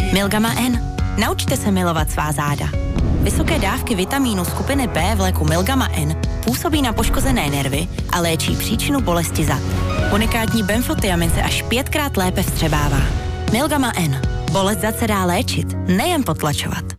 Milgama N. Naučte se milovat svá záda. Vysoké dávky vitamínu skupiny B v léku Milgama N působí na poškozené nervy a léčí příčinu bolesti zad. Unikátní benfotiamin se až 5krát lépe vstřebává. Milgama N. Bolest zad se dá léčit, nejen potlačovat.